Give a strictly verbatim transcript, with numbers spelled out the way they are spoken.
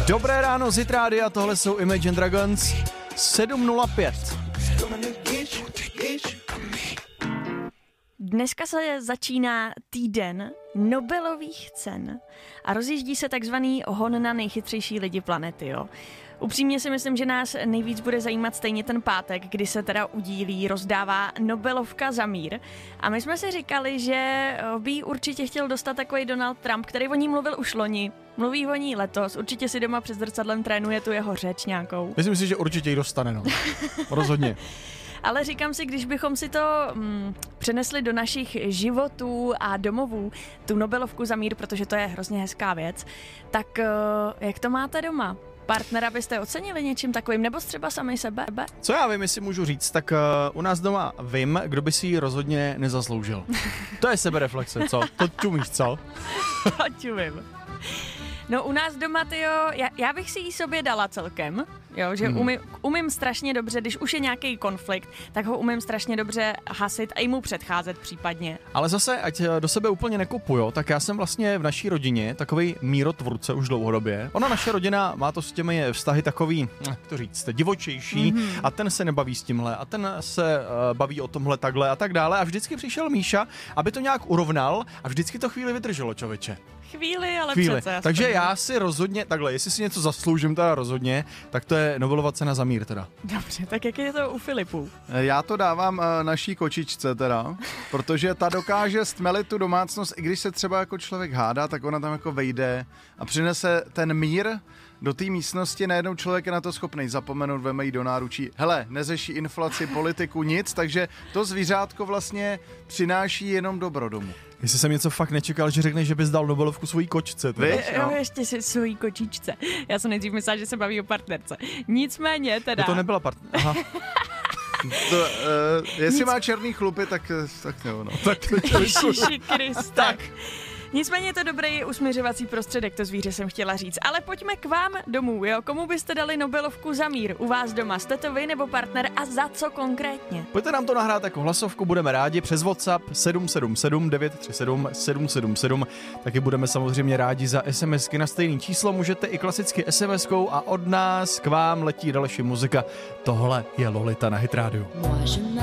Dobré ráno z Hit Rádia, tohle jsou Imagine Dragons, sedm nula pět. Dneska se začíná týden Nobelových cen a rozjíždí se takzvaný hon na nejchytřejší lidi planety, jo. Upřímně si myslím, že nás nejvíc bude zajímat stejně ten pátek, kdy se teda udílí, rozdává Nobelovka za mír. A my jsme si říkali, že by jí určitě chtěl dostat takový Donald Trump, který o ní mluvil už loni, mluví o ní letos, určitě si doma před zrcadlem trénuje tu jeho řeč nějakou. Myslím si, že určitě ji dostane, no. Rozhodně. Ale říkám si, když bychom si to mm, přenesli do našich životů a domovů, tu Nobelovku za mír, protože to je hrozně hezká věc, tak uh, jak to máte doma? Partnera byste ocenili něčím takovým, nebo třeba sami sebe? Co já vím, jestli můžu říct, tak uh, u nás doma vím, kdo by si ji rozhodně nezasloužil. To je sebereflexe, co? To čumíš, co? To čumím. No u nás doma, tyjo, já, já bych si ji sobě dala celkem, jo, že hmm. umím, umím strašně dobře, když už je nějaký konflikt, tak ho umím strašně dobře hasit a i mu předcházet případně. Jak zase, ať do sebe úplně nekupuju, tak já jsem vlastně v naší rodině takovej mírotvůrce už dlouhodobě. Ona, naše rodina, má to s těmi vztahy takový, jak to říct, divočejší mm-hmm. a ten se nebaví s tímhle a ten se uh, baví o tomhle takhle a tak dále a vždycky přišel Míša, aby to nějak urovnal a vždycky to chvíli vydrželo, člověče. Chvíli, ale Chvíli. přece. Takže já si rozhodně, takhle, jestli si něco zasloužím teda rozhodně, tak to je Nobelova cena za mír teda. Dobře, tak jak je to u Filipů? Já to dávám uh, naší kočičce teda, protože ta dokáže stmelit tu domácnost, i když se třeba jako člověk hádá, tak ona tam jako vejde a přinese ten mír do té místnosti, najednou člověk je na to schopný zapomenout, veme jí do náručí. Hele, neřeší inflaci, politiku, nic, takže to zvířátko vlastně přináší jenom dobro domů. Jestli jsem něco fakt nečekal, že řekneš, že bys dal Nobelovku svojí kočce. Víš, Jo, no. ještě si svojí kočičce. Já jsem nejdřív myslela, že se baví o partnerce. Nicméně teda... To, to nebyla partner. Aha. To, uh, jestli Nic... má černý chlupy, tak, tak jo, no. Tak to Ježiši Kriste. Tak. Nicméně je to dobrý usměřovací prostředek, to zvíře jsem chtěla říct. Ale pojďme k vám domů, jo? Komu byste dali Nobelovku za mír? U vás doma jste to vy nebo partner a za co konkrétně? Pojďte nám to nahrát jako hlasovku, budeme rádi přes WhatsApp sedm sedm sedm devět tři sedm sedm sedm sedm. Taky budeme samozřejmě rádi za SMSky na stejný číslo, můžete i klasicky SMSkou a od nás k vám letí další muzika. Tohle je Lolita na Hit Rádiu.